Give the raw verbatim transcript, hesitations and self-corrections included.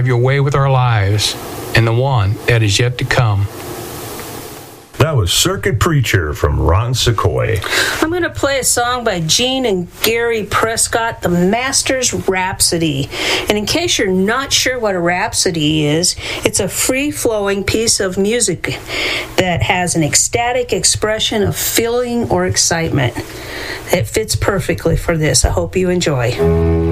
your way with our lives and the one that is yet to come. That was Circuit Preacher from Ron Secoy. I'm going to play a song by Gene and Gary Prescott, The Master's Rhapsody. And in case you're not sure what a rhapsody is, it's a free-flowing piece of music that has an ecstatic expression of feeling or excitement. It fits perfectly for this. I hope you enjoy.